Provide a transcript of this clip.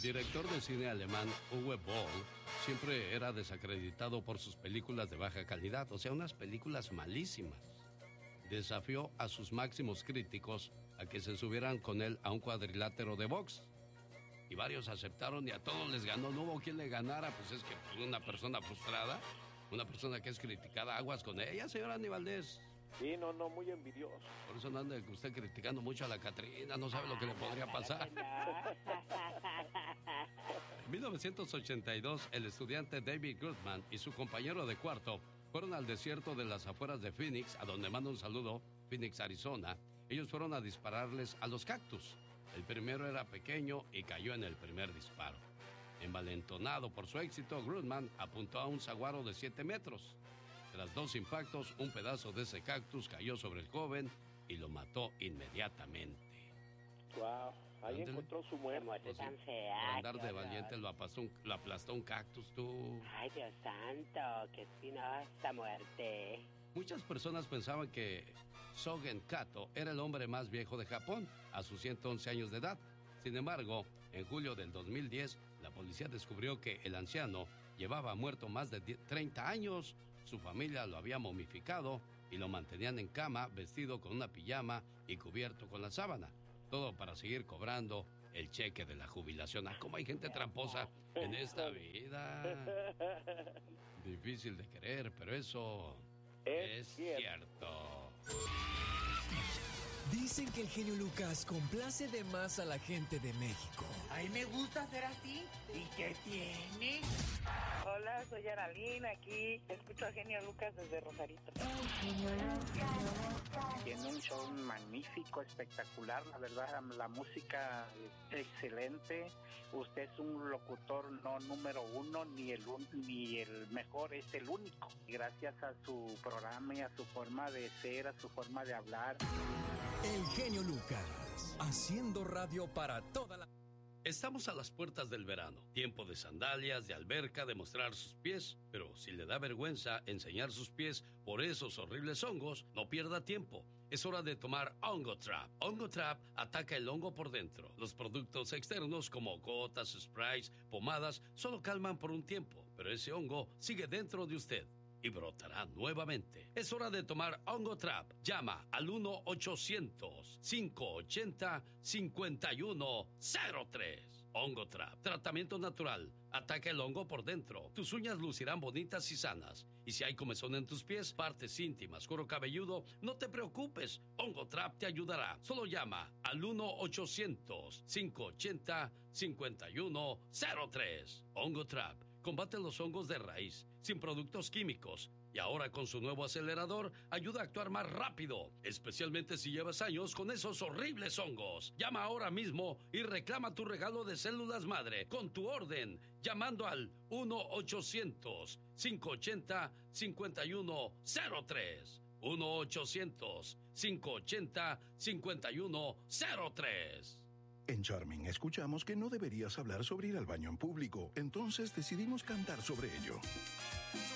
director de cine alemán Uwe Boll siempre era desacreditado por sus películas de baja calidad, o sea, unas películas malísimas. Desafió a sus máximos críticos a que se subieran con él a un cuadrilátero de box. Y varios aceptaron y a todos les ganó. No hubo quien le ganara, pues es que una persona frustrada, una persona que es criticada, aguas con ella, señora Andy Valdés. Sí, no, muy envidioso. Por eso no anda usted criticando mucho a la Catrina, no sabe lo que le podría pasar. En 1982, el estudiante David Goodman y su compañero de cuarto fueron al desierto de las afueras de Phoenix, a donde manda un saludo, Phoenix, Arizona. Ellos fueron a dispararles a los cactus. El primero era pequeño y cayó en el primer disparo. Envalentonado por su éxito, Goodman apuntó a un saguaro de 7 metros. Tras 2 impactos, un pedazo de ese cactus cayó sobre el joven y lo mató inmediatamente. Wow, ahí encontró su muerte. Pues tan Por fea. andar de valiente lo aplastó un cactus, tú. Ay, Dios santo, qué espinosa muerte. Muchas personas pensaban que Sogen Kato era el hombre más viejo de Japón, a sus 111 años de edad. Sin embargo, en julio del 2010, la policía descubrió que el anciano llevaba muerto más de 30 años. Su familia lo había momificado y lo mantenían en cama, vestido con una pijama y cubierto con la sábana. Todo para seguir cobrando el cheque de la jubilación. Ah, ¿cómo hay gente tramposa en esta vida? Difícil de creer, pero eso es cierto. Dicen que el genio Lucas complace de más a la gente de México. Ay, me gusta ser así. ¿Y qué tiene? Hola, soy Aralín, aquí escucho a Genio Lucas desde Rosarito. Tiene un show magnífico, espectacular, la verdad, la música es excelente. Usted es un locutor no número uno, ni el mejor, es el único. Gracias a su programa y a su forma de ser, a su forma de hablar. El genio Lucas, haciendo radio para toda la... Estamos a las puertas del verano, tiempo de sandalias, de alberca, de mostrar sus pies, pero si le da vergüenza enseñar sus pies por esos horribles hongos, no pierda tiempo. Es hora de tomar Hongo Trap. Hongo Trap ataca el hongo por dentro. Los productos externos como gotas, sprays, pomadas, solo calman por un tiempo, pero ese hongo sigue dentro de usted y brotará nuevamente. Es hora de tomar Hongo Trap. Llama al 1-800-580-5103. Hongo Trap. Tratamiento natural. Ataca el hongo por dentro. Tus uñas lucirán bonitas y sanas. Y si hay comezón en tus pies, partes íntimas, cuero cabelludo, no te preocupes. Hongo Trap te ayudará. Solo llama al 1-800-580-5103. Hongo Trap. Combate los hongos de raíz, sin productos químicos. Y ahora con su nuevo acelerador, ayuda a actuar más rápido, especialmente si llevas años con esos horribles hongos. Llama ahora mismo y reclama tu regalo de células madre con tu orden, llamando al 1-800-580-5103. 1-800-580-5103. En Charming escuchamos que no deberías hablar sobre ir al baño en público, entonces decidimos cantar sobre ello.